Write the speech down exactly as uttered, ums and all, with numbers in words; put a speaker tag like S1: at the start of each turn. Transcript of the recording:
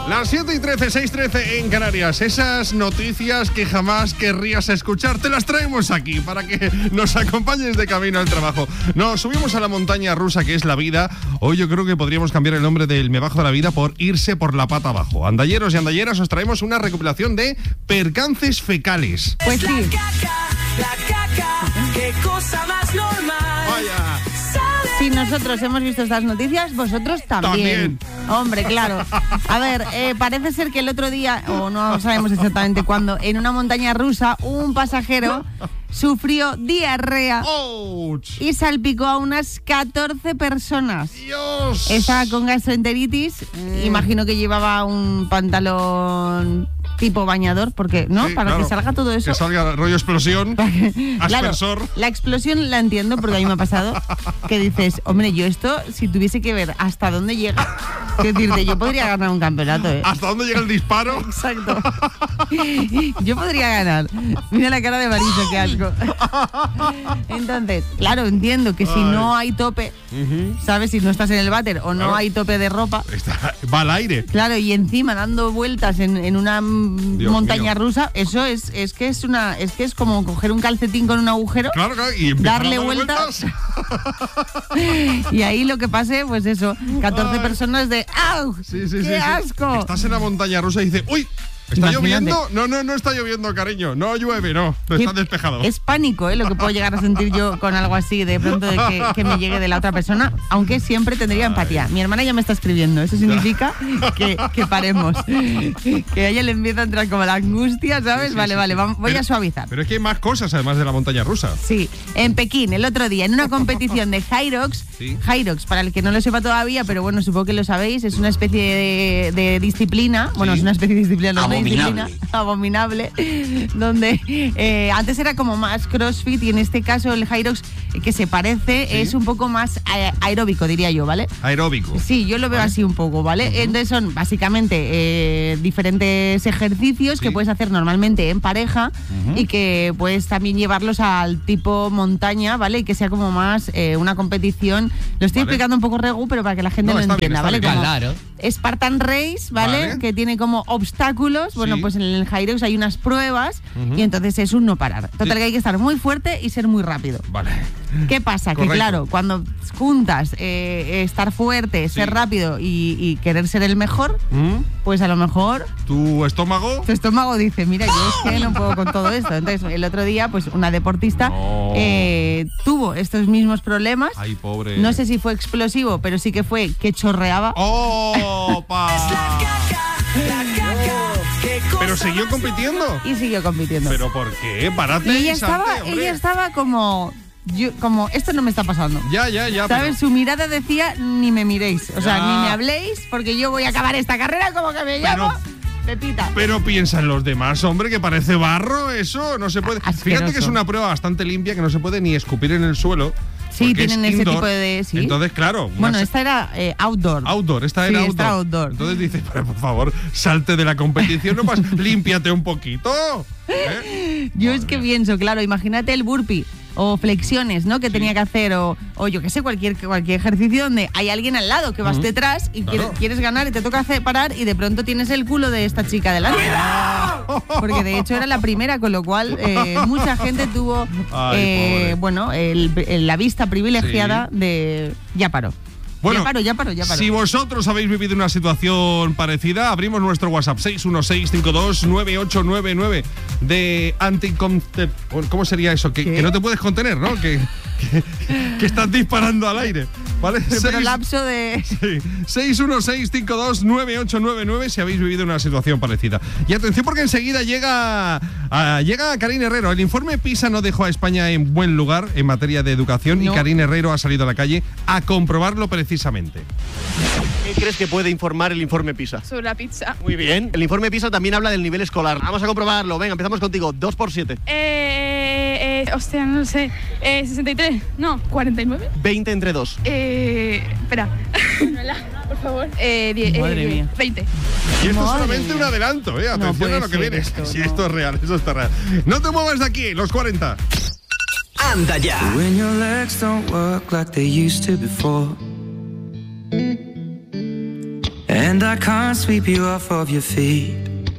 S1: Las siete y trece, seis y trece en Canarias. Esas noticias que jamás querrías escuchar, te las traemos aquí para que nos acompañes de camino al trabajo. Nos subimos a la montaña rusa que es la vida. Hoy yo creo que podríamos cambiar el nombre del Me Bajo de la Vida por irse por la pata abajo. Andalleros y andalleras, os traemos una recopilación de percances fecales.
S2: Pues sí.
S3: La caca, la caca, qué cosa más normal.
S1: Vaya.
S2: Si nosotros hemos visto estas noticias, vosotros también.
S1: También.
S2: Hombre, claro. A ver, eh, parece ser que el otro día, o no sabemos exactamente cuándo, en una montaña rusa, un pasajero sufrió diarrea
S1: ¡Ouch!
S2: y salpicó a unas catorce personas.
S1: ¡Dios!
S2: Estaba con gastroenteritis,
S1: Mm.
S2: imagino que llevaba un pantalón tipo bañador, porque, ¿no?
S1: Sí,
S2: Para
S1: claro.
S2: que salga todo eso.
S1: Que salga rollo explosión,
S2: Claro,
S1: aspersor.
S2: la explosión la entiendo porque a mí me ha pasado que dices, hombre, yo esto, si tuviese que ver hasta dónde llega, quiero decirte, yo podría ganar un campeonato, ¿eh?
S1: ¿Hasta dónde llega el disparo?
S2: Exacto. Yo podría ganar. Mira la cara de Marisa, qué asco. Entonces, claro, entiendo que si
S1: Ay.
S2: no hay tope,
S1: Ujú.
S2: ¿sabes? Si no estás en el váter o no
S1: Claro.
S2: hay tope de ropa,
S1: Está, va al aire.
S2: claro, y encima dando vueltas en, en una mm,
S1: Dios
S2: montaña
S1: mío.
S2: rusa, eso es, es que es una, es que es como coger un calcetín con un agujero.
S1: Claro, claro. Y empezar
S2: Darle
S1: a dar
S2: vueltas. Y ahí lo que pase, pues eso, catorce
S1: Ay.
S2: personas de ¡au!
S1: Sí, sí,
S2: ¡Qué
S1: sí, sí.
S2: asco!
S1: Estás en la montaña rusa y dices, ¡uy! ¿Está
S2: Imagínate.
S1: lloviendo? No, no, no está lloviendo, cariño. No llueve, no. Está
S2: Que
S1: despejado.
S2: Es pánico, ¿eh? Lo que puedo llegar a sentir yo con algo así, de pronto de que, que me llegue de la otra persona, aunque siempre tendría empatía. Mi hermana ya me está escribiendo, eso significa que, que paremos. Que a ella le empieza a entrar como la angustia, ¿sabes?
S1: Sí, sí,
S2: vale,
S1: sí,
S2: vale,
S1: sí.
S2: vamos- voy
S1: Pero-
S2: a suavizar.
S1: Pero es que hay más cosas además de la montaña rusa.
S2: Sí, en Pekín, el otro día, en una competición de Hyrox,
S1: Sí.
S2: Hyrox, para el que no lo sepa todavía, pero bueno, supongo que lo sabéis, es una especie de, de disciplina, bueno,
S1: Sí.
S2: es una especie de disciplina, no una
S4: Abominable.
S2: disciplina abominable, donde eh, antes era como más crossfit y en este caso el Hyrox, eh, que se parece,
S1: Sí.
S2: es un poco más eh, aeróbico, diría yo, ¿vale?
S1: Aeróbico.
S2: Sí, yo lo veo
S1: Vale.
S2: así un poco, ¿vale? Entonces son básicamente eh, diferentes ejercicios
S1: Sí.
S2: que puedes hacer normalmente en pareja y que puedes también llevarlos al tipo montaña, ¿vale? Y que sea como más eh, una competición. Lo estoy
S1: Vale.
S2: explicando un poco regu, pero para que la gente
S1: No,
S2: lo
S1: está bien,
S2: entienda,
S1: está
S2: ¿vale?
S1: bien.
S2: Como
S4: Claro.
S2: Spartan Race, ¿vale?
S1: Vale.
S2: Que tiene como obstáculos. Bueno,
S1: Sí.
S2: pues en el Hyrox hay unas pruebas
S1: Ujú.
S2: y entonces es un no parar. Total,
S1: Sí.
S2: que hay que estar muy fuerte y ser muy rápido.
S1: Vale.
S2: ¿Qué pasa?
S1: Correcto.
S2: Que claro, cuando juntas eh, estar fuerte, ser rápido y, y querer ser el mejor,
S1: ¿Mm?
S2: pues a lo mejor
S1: ¿Tu estómago?
S2: tu estómago dice, mira, yo es que no puedo con todo esto. Entonces, el otro día, pues una deportista
S1: No.
S2: eh, tuvo estos mismos problemas.
S1: Ay, pobre.
S2: No sé si fue explosivo, pero sí que fue que chorreaba.
S1: ¡Oh, pa!
S3: La caca, la caca, qué cosa
S1: Pero siguió
S3: más
S1: compitiendo.
S2: Y siguió compitiendo.
S1: ¿Pero por qué? Párate
S2: y ella
S1: y salte,
S2: estaba,
S1: hombre.
S2: ella estaba como, yo, como, esto no me está pasando.
S1: Ya, ya, ya. pero-
S2: ¿Sabes? Su mirada decía, ni me miréis. O sea,
S1: Ya.
S2: ni me habléis, porque yo voy a acabar esta carrera como que me llamo Pepita.
S1: Pero piensa en los demás, hombre, que parece barro eso, no se puede.
S2: Asqueroso.
S1: Fíjate que es una prueba bastante limpia, que no se puede ni escupir en el suelo.
S2: Sí,
S1: porque es
S2: tienen ese
S1: indoor.
S2: tipo de- sí.
S1: Entonces, claro. una
S2: Bueno,
S1: sa-
S2: esta era eh, outdoor.
S1: Outdoor, esta
S2: Sí,
S1: era outdoor.
S2: esta outdoor.
S1: Entonces dice, pero por favor, salte de la competición, no más, límpiate un poquito. ¿Eh?
S2: Yo
S1: Madre
S2: es que
S1: mía.
S2: pienso, claro, imagínate el burpee o flexiones, ¿no? Que tenía que hacer, o, o yo qué sé, cualquier, cualquier ejercicio donde hay alguien al lado que vas detrás y
S1: Claro.
S2: quieres, quieres ganar y te toca hacer parar y de pronto tienes el culo de esta chica delante. Porque de hecho era la primera, con lo cual eh, mucha gente tuvo,
S1: Ay,
S2: eh,
S1: pobre.
S2: bueno, el- el- la vista privilegiada de ya paró.
S1: Bueno,
S2: ya paro, ya paro, ya paro.
S1: Si vosotros habéis vivido una situación parecida, abrimos nuestro WhatsApp seis uno seis cinco dos nueve ocho nueve nueve de anticonte... ¿Cómo sería eso? Que,
S2: ¿Qué?
S1: que no te puedes contener, ¿no? Que, que, que estás disparando al aire. ¿Vale?
S2: Pero
S1: Seis-
S2: lapso de...
S1: Sí. seis uno seis cinco dos nueve ocho nueve nueve si habéis vivido una situación parecida. Y atención porque enseguida llega a, llega Karine Herrero. El informe PISA no dejó a España en buen lugar en materia de educación
S2: No.
S1: y Karine Herrero ha salido a la calle a comprobarlo precisamente.
S5: ¿Qué crees que puede informar el informe PISA?
S6: Sobre la pizza.
S5: Muy bien. El informe PISA también habla del nivel escolar. Vamos a comprobarlo. Venga, empezamos contigo. dos por siete.
S6: Eh, eh, hostia, no sé. Eh, sesenta y tres. No, cuarenta y nueve.
S5: veinte entre dos.
S6: Eh, espera. Manuela, por favor. Eh, die-
S2: Madre
S6: eh,
S2: mía.
S6: veinte.
S1: Y esto es
S2: Madre
S1: solamente
S2: mía.
S1: un adelanto, ¿eh? Atención
S2: puede
S1: a lo que
S2: ser
S1: viene.
S2: esto,
S1: Si
S2: no.
S1: esto es real, eso está real. No te muevas de aquí, los cuarenta.
S4: Anda ya.
S7: When your legs don't work like they used to before. And And I can't sweep you off of your feet.